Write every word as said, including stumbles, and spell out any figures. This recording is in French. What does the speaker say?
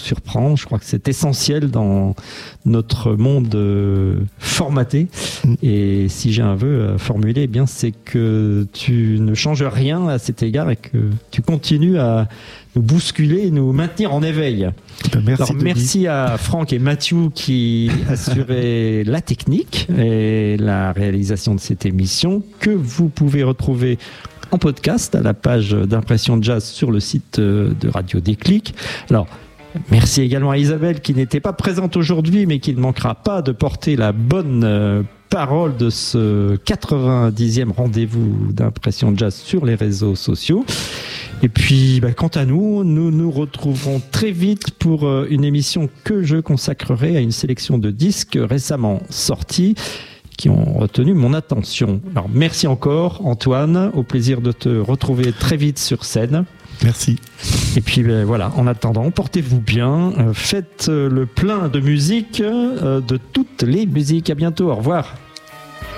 surprendre. Je crois que c'est essentiel dans notre monde euh, formaté. Mmh. Et si j'ai un vœu à formuler, eh bien, c'est que tu ne changes rien à cet égard et que tu continues à nous bousculer et nous maintenir en éveil. Ben merci, Alors, merci à Franck et Mathieu qui assuraient la technique et la réalisation de cette émission que vous pouvez retrouver en podcast à la page d'Impression Jazz sur le site de Radio Déclic. Alors, merci également à Isabelle qui n'était pas présente aujourd'hui mais qui ne manquera pas de porter la bonne parole de ce quatre-vingt-dixième rendez-vous d'Impression Jazz sur les réseaux sociaux. Et puis, bah, quant à nous, nous nous retrouverons très vite pour une émission que je consacrerai à une sélection de disques récemment sortis qui ont retenu mon attention. Alors, merci encore, Antoine. Au plaisir de te retrouver très vite sur scène. Merci. Et puis ben, voilà, en attendant, portez-vous bien, euh, faites le plein de musique, euh, de toutes les musiques. À bientôt, au revoir.